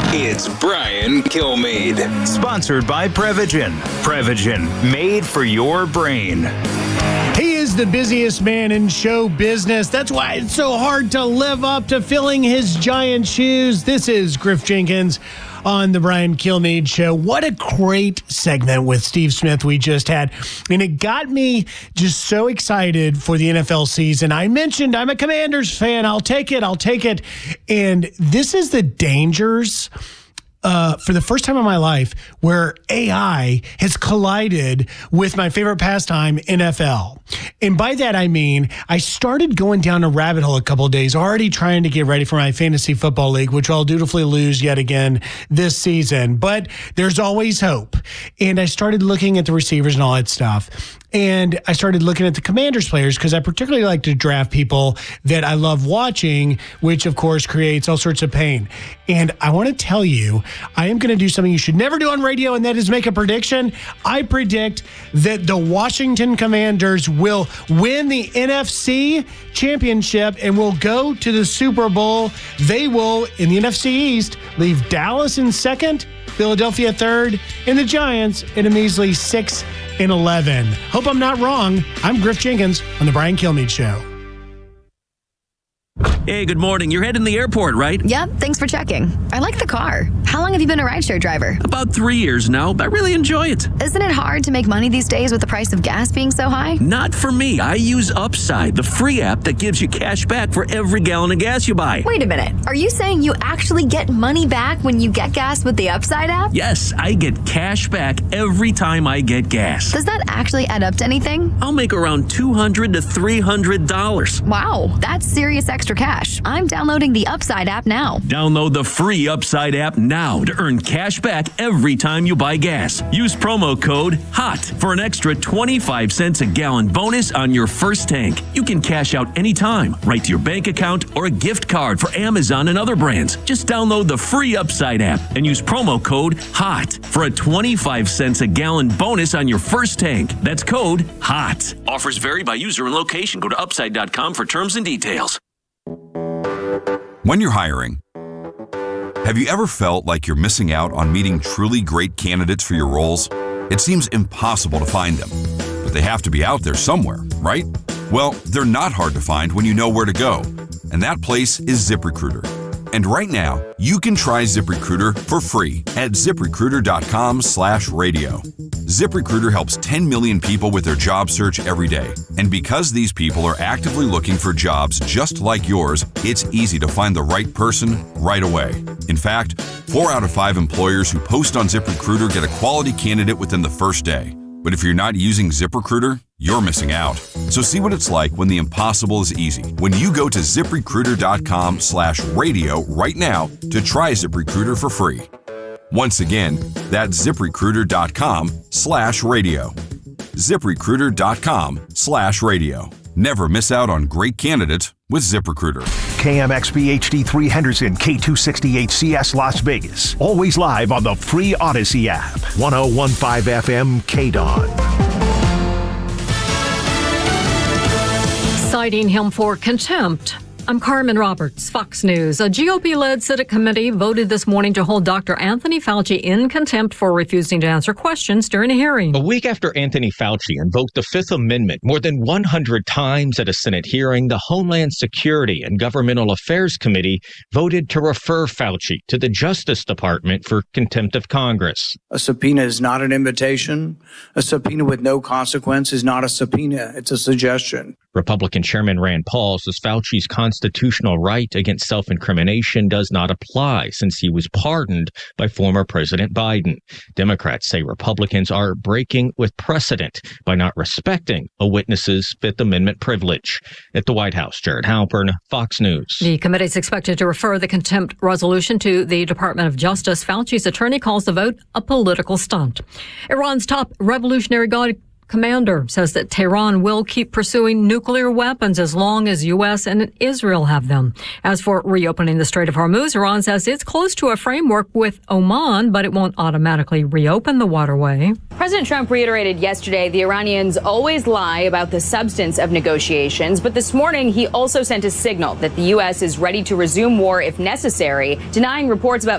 It's Brian Kilmeade. Sponsored by Prevagen. Prevagen, made for your brain. He is the busiest man in show business. That's why it's so hard to live up to filling his giant shoes. This is Griff Jenkins on the Brian Kilmeade Show. What a great segment with Steve Smith we just had. And it got me just so excited for the NFL season. I mentioned I'm a Commanders fan. I'll take it. And this is the dangers for the first time in my life where AI has collided with my favorite pastime, NFL. And by that, I mean, I started going down a rabbit hole a couple of days, already trying to get ready for my fantasy football league, which I'll dutifully lose yet again this season. But there's always hope. And I started looking at the receivers and all that stuff. And I started looking at the Commanders players because I particularly like to draft people that I love watching, which of course creates all sorts of pain. And I want to tell you, I am going to do something you should never do on radio, and that is make a prediction. I predict that the Washington Commanders will win the NFC championship and will go to the Super Bowl. They will, in the NFC East, leave Dallas in second, Philadelphia third, and the Giants in a measly 6-11. Hope I'm not wrong. I'm Griff Jenkins on the Brian Kilmeade Show. Hey, good morning. You're heading to the airport, right? Yep, thanks for checking. I like the car. How long have you been a rideshare driver? About 3 years now, but I really enjoy it. Isn't it hard to make money these days with the price of gas being so high? Not for me. I use Upside, the free app that gives you cash back for every gallon of gas you buy. Wait a minute. Are you saying you actually get money back when you get gas with the Upside app? Yes, I get cash back every time I get gas. Does that actually add up to anything? I'll make around $200 to $300. Wow, that's serious extra cash. I'm downloading the Upside app now. Download the free Upside app now to earn cash back every time you buy gas. Use promo code HOT for an extra 25 cents a gallon bonus on your first tank. You can cash out anytime, right to your bank account or a gift card for Amazon and other brands. Just download the free Upside app and use promo code HOT for a 25 cents a gallon bonus on your first tank. That's code HOT. Offers vary by user and location. Go to upside.com for terms and details. When you're hiring, have you ever felt like you're missing out on meeting truly great candidates for your roles? It seems impossible to find them, but they have to be out there somewhere, right? Well, they're not hard to find when you know where to go, and that place is ZipRecruiter. And right now, you can try ZipRecruiter for free at ZipRecruiter.com/radio. ZipRecruiter helps 10 million people with their job search every day. And because these people are actively looking for jobs just like yours, it's easy to find the right person right away. In fact, 4 out of 5 employers who post on ZipRecruiter get a quality candidate within the first day. But if you're not using ZipRecruiter, you're missing out. So see what it's like when the impossible is easy. When you go to ZipRecruiter.com/radio right now to try ZipRecruiter for free. Once again, that's ZipRecruiter.com/radio. ZipRecruiter.com/radio. Never miss out on great candidates with ZipRecruiter. KMXB HD3 Henderson, K268CS Las Vegas. Always live on the free Odyssey app. 1015 FM KDON. Citing him for contempt. I'm Carmen Roberts, Fox News. A GOP-led Senate committee voted this morning to hold Dr. Anthony Fauci in contempt for refusing to answer questions during a hearing. A week after Anthony Fauci invoked the Fifth Amendment more than 100 times at a Senate hearing, the Homeland Security and Governmental Affairs Committee voted to refer Fauci to the Justice Department for contempt of Congress. A subpoena is not an invitation. A subpoena with no consequence is not a subpoena. It's a suggestion. Republican Chairman Rand Paul says Fauci's constitutional right against self-incrimination does not apply since he was pardoned by former President Biden. Democrats say Republicans are breaking with precedent by not respecting a witness's Fifth Amendment privilege. At the White House, Jared Halpern, Fox News. The committee is expected to refer the contempt resolution to the Department of Justice. Fauci's attorney calls the vote a political stunt. Iran's top Revolutionary Guard commander says that Tehran will keep pursuing nuclear weapons as long as U.S. and Israel have them. As for reopening the Strait of Hormuz, Iran says it's close to a framework with Oman, but it won't automatically reopen the waterway. President Trump reiterated yesterday the Iranians always lie about the substance of negotiations, but this morning he also sent a signal that the U.S. is ready to resume war if necessary, denying reports about